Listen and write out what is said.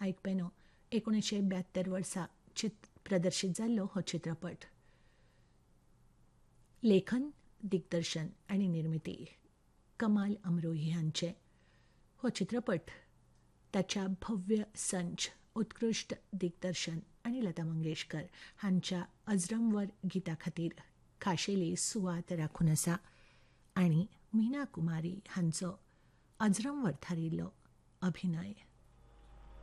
आयकपेनो 1972 वर्सा प्रदर्शीत जाल्लो हो चित्रपट. लेखन, दिग्दर्शन आनी निर्मिती कमाल अमरोही हांचे. हो चित्रपट ताच्या भव्य संच, उत्कृश्ट दिग्दर्शन आनी लता मंगेशकर हांच्या अजरंवर गिता खातीर खाशेली सुवात राखून आसा आनी मीना कुमारी हांचो अजरंवर थारिल्लो अभिनय